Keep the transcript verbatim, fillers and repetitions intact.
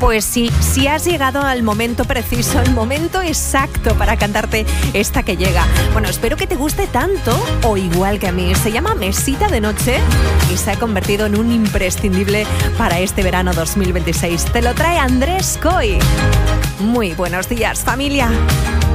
Pues sí, sí has llegado al momento preciso, al momento exacto para cantarte esta que llega. Bueno, espero que te guste tanto o igual que a mí. Se llama Mesita de Noche y se ha convertido en un imprescindible para este verano dos mil veintiséis. Te lo trae Andrés Coy. Muy buenos días, familia.